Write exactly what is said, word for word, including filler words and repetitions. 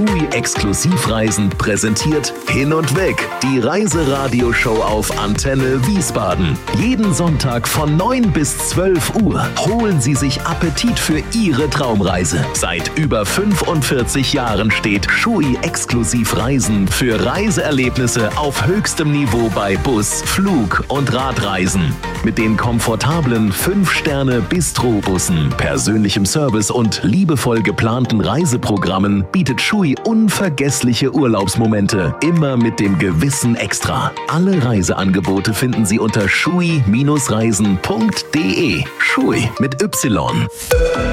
Schui Exklusivreisen präsentiert Hin und Weg, die Reiseradioshow auf Antenne Wiesbaden. Jeden Sonntag von neun bis zwölf Uhr holen Sie sich Appetit für Ihre Traumreise. Seit über fünfundvierzig Jahren steht Schui Exklusivreisen für Reiseerlebnisse auf höchstem Niveau bei Bus, Flug und Radreisen. Mit den komfortablen fünf Sterne Bistro-Bussen, persönlichem Service und liebevoll geplanten Reiseprogrammen bietet Schui unvergessliche Urlaubsmomente, immer mit dem gewissen Extra. Alle Reiseangebote finden Sie unter schui Bindestrich reisen punkt de. Schui mit Y.